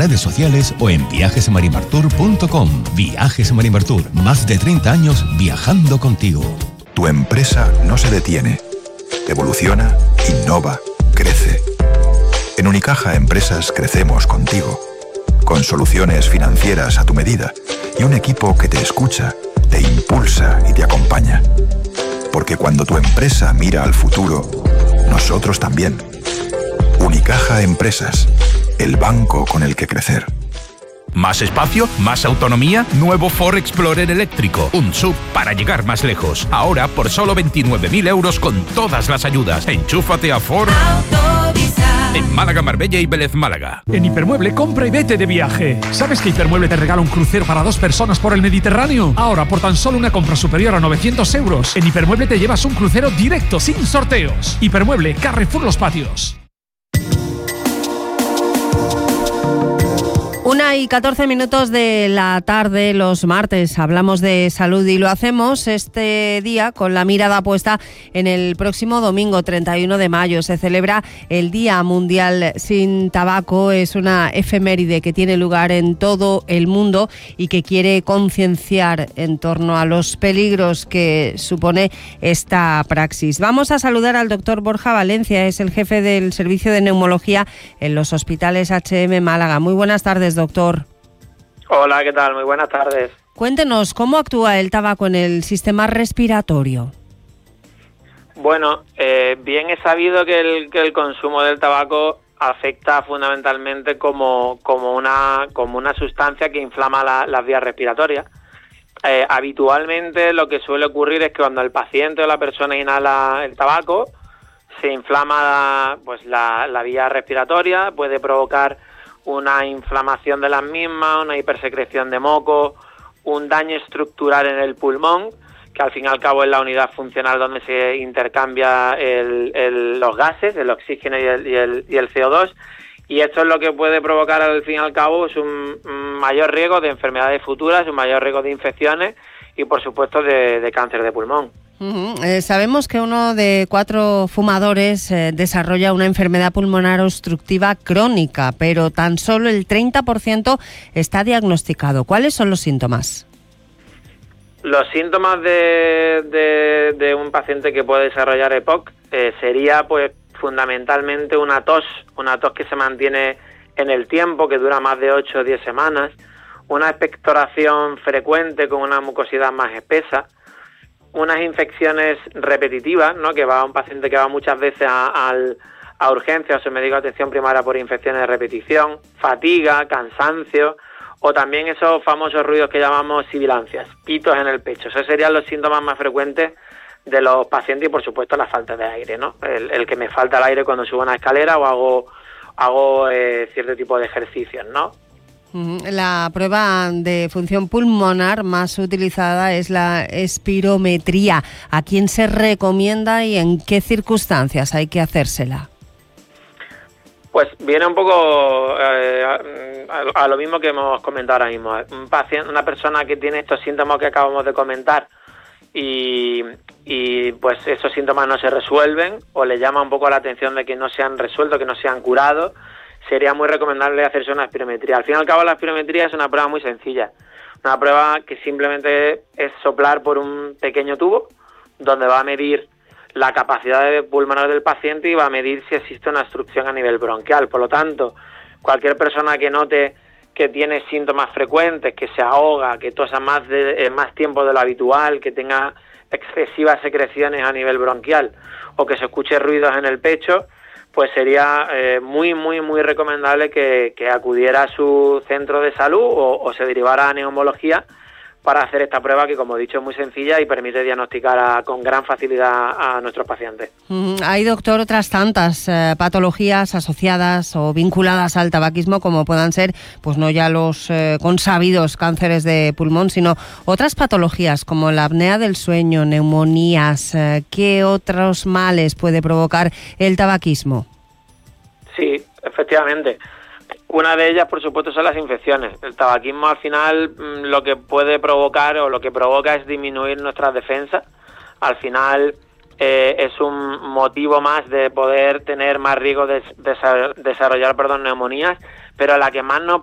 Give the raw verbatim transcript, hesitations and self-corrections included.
redes sociales o en viajes marimartour punto com. Viajes Marimartour, más de treinta años viajando contigo. Tu empresa no se detiene. Evoluciona, innova, crece. En Unicaja Empresas crecemos contigo, con soluciones financieras a tu medida y un equipo que te escucha, te impulsa y te acompaña. Porque cuando tu empresa mira al futuro, nosotros también. Unicaja Empresas, el banco con el que crecer. Más espacio, más autonomía, nuevo Ford Explorer eléctrico. Un S U V para llegar más lejos. Ahora por solo veintinueve mil euros con todas las ayudas. Enchúfate a Ford en Málaga, Marbella y Vélez Málaga. En Hipermueble, compra y vete de viaje. ¿Sabes que Hipermueble te regala un crucero para dos personas por el Mediterráneo? Ahora, por tan solo una compra superior a novecientos euros, en Hipermueble te llevas un crucero directo, sin sorteos. Hipermueble, Carrefour Los Patios. Una y catorce minutos de la tarde, los martes, hablamos de salud y lo hacemos este día con la mirada puesta en el próximo domingo treinta y uno de mayo. Se celebra el Día Mundial sin Tabaco. Es una efeméride que tiene lugar en todo el mundo y que quiere concienciar en torno a los peligros que supone esta praxis. Vamos a saludar al doctor Borja Valencia, es el jefe del Servicio de Neumología en los Hospitales H M Málaga. Muy buenas tardes, doctor. Hola, ¿qué tal? Muy buenas tardes. Cuéntenos, ¿cómo actúa el tabaco en el sistema respiratorio? Bueno, eh, bien es sabido que el, que el consumo del tabaco afecta fundamentalmente como, como, una, como una sustancia que inflama la, las vías respiratorias. Eh, habitualmente lo que suele ocurrir es que cuando el paciente o la persona inhala el tabaco, se inflama pues, la, la vía respiratoria, puede provocar una inflamación de las mismas, una hipersecreción de moco, un daño estructural en el pulmón, que al fin y al cabo es la unidad funcional donde se intercambia el, el, los gases, el oxígeno y el, y, el, y el C O dos, y esto es lo que puede provocar al fin y al cabo es un, un mayor riesgo de enfermedades futuras, un mayor riesgo de infecciones y por supuesto de, de cáncer de pulmón. Uh-huh. Eh, sabemos que uno de cuatro fumadores eh, desarrolla una enfermedad pulmonar obstructiva crónica, pero tan solo el treinta por ciento está diagnosticado. ¿Cuáles son los síntomas? Los síntomas de, de, de un paciente que puede desarrollar E P O C eh, sería pues fundamentalmente una tos, una tos que se mantiene en el tiempo, que dura más de ocho o diez semanas, una expectoración frecuente con una mucosidad más espesa, unas infecciones repetitivas, ¿no? Que va a un paciente que va muchas veces a, a, a urgencias o se médico de atención primaria por infecciones de repetición, fatiga, cansancio, o también esos famosos ruidos que llamamos sibilancias, pitos en el pecho. Esos serían los síntomas más frecuentes de los pacientes y, por supuesto, la falta de aire, ¿no? El, el que me falta el aire cuando subo una escalera o hago, hago eh, cierto tipo de ejercicios, ¿no? La prueba de función pulmonar más utilizada es la espirometría. ¿A quién se recomienda y en qué circunstancias hay que hacérsela? Pues viene un poco eh, a, a lo mismo que hemos comentado ahora mismo. Un paciente, una persona que tiene estos síntomas que acabamos de comentar y, y pues esos síntomas no se resuelven o le llama un poco la atención de que no se han resuelto, que no se han curado, sería muy recomendable hacerse una espirometría. Al fin y al cabo, la espirometría es una prueba muy sencilla. Una prueba que simplemente es soplar por un pequeño tubo donde va a medir la capacidad de pulmonar del paciente y va a medir si existe una obstrucción a nivel bronquial. Por lo tanto, cualquier persona que note que tiene síntomas frecuentes, que se ahoga, que tosa más, de, eh, más tiempo de lo habitual, que tenga excesivas secreciones a nivel bronquial o que se escuche ruidos en el pecho, pues sería eh, muy, muy, muy recomendable que, que acudiera a su centro de salud o, o se derivara a neumología para hacer esta prueba que, como he dicho, es muy sencilla y permite diagnosticar a, con gran facilidad a nuestros pacientes. Mm, hay, doctor, otras tantas eh, patologías asociadas o vinculadas al tabaquismo, como puedan ser, pues no ya los eh, consabidos cánceres de pulmón, sino otras patologías como la apnea del sueño, neumonías. Eh, ¿Qué otros males puede provocar el tabaquismo? Sí, efectivamente. Una de ellas, por supuesto, son las infecciones. El tabaquismo, al final, lo que puede provocar o lo que provoca es disminuir nuestras defensas. Al final, eh, es un motivo más de poder tener más riesgo de, de desarrollar perdón, neumonías, pero la que más nos